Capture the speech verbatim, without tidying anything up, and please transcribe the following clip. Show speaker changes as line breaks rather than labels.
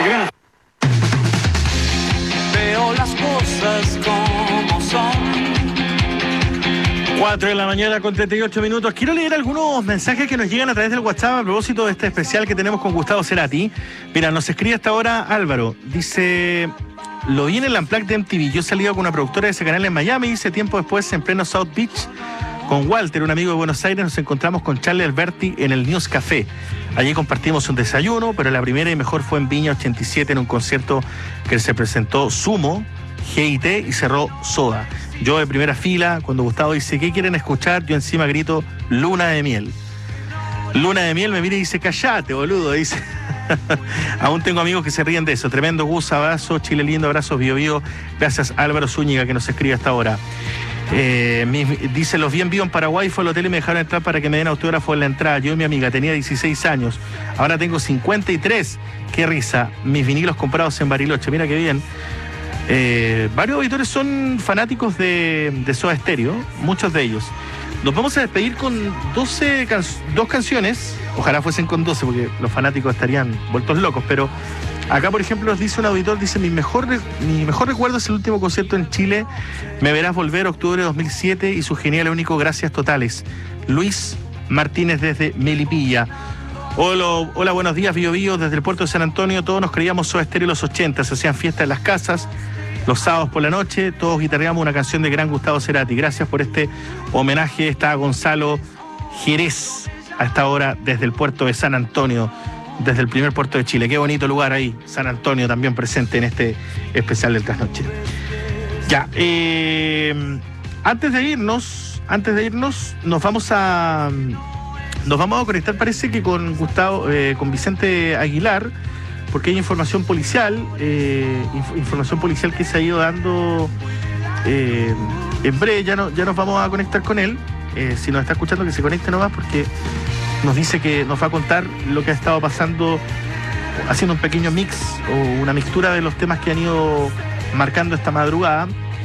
Gracias.
Veo las cosas como son.
cuatro de la mañana con treinta y ocho minutos. Quiero leer algunos mensajes que nos llegan a través del WhatsApp a propósito de este especial que tenemos con Gustavo Cerati. Mira, nos escribe hasta ahora Álvaro. Dice, lo vi en el Unplugged de M T V. Yo he salido con una productora de ese canal en Miami y hice tiempo después en pleno South Beach con Walter, un amigo de Buenos Aires. Nos encontramos con Charlie Alberti en el News Café. Allí compartimos un desayuno, pero la primera y mejor fue en Viña ochenta y siete en un concierto que se presentó Sumo, G I T y cerró Soda. Yo de primera fila, cuando Gustavo dice, ¿qué quieren escuchar? Yo encima grito, Luna de Miel. Luna de Miel me mira y dice, callate, boludo, dice. Aún tengo amigos que se ríen de eso. Tremendo Gus, abrazo, Chile lindo, abrazos, Bio Bio. Gracias Álvaro Zúñiga que nos escribe hasta ahora. Eh, mi, dice, los vi en vivo en Paraguay, fue al hotel y me dejaron entrar para que me den autógrafo en la entrada. Yo y mi amiga, tenía dieciséis años, ahora tengo cincuenta y tres. Qué risa, mis vinilos comprados en Bariloche, mira qué bien. Eh, varios auditores son fanáticos de, de Soda Stereo, muchos de ellos. Nos vamos a despedir con doce can- dos canciones, ojalá fuesen con doce porque los fanáticos estarían vueltos locos, pero acá por ejemplo nos dice un auditor, dice, mi mejor, mi mejor recuerdo es el último concierto en Chile, Me Verás Volver, octubre de dos mil siete, y su genial y único Gracias Totales. Luis Martínez desde Melipilla. Hola, hola, buenos días, Bio Bio, desde el puerto de San Antonio. Todos nos creíamos Soda Stereo en los ochenta, se hacían fiestas en las casas, los sábados por la noche, todos guitarreamos una canción de gran Gustavo Cerati. Gracias por este homenaje. Está Gonzalo Jerez a esta hora desde el puerto de San Antonio, desde el primer puerto de Chile. Qué bonito lugar ahí, San Antonio también presente en este especial del Trasnoche. Ya, eh, antes de irnos, antes de irnos, nos vamos a... Nos vamos a conectar, parece que con Gustavo, eh, con Vicente Aguilar, porque hay información policial, eh, inf- información policial que se ha ido dando eh, en breve. Ya, no, ya nos vamos a conectar con él. Eh, si nos está escuchando, que se conecte nomás, porque nos dice que nos va a contar lo que ha estado pasando, haciendo un pequeño mix o una mixtura de los temas que han ido marcando esta madrugada.